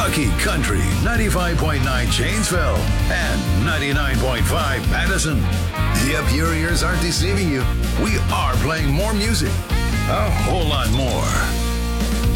Rocky Country 95.9 Janesville and 99.5 Madison. Yep, your ears aren't deceiving you. We are playing more music. A whole lot more.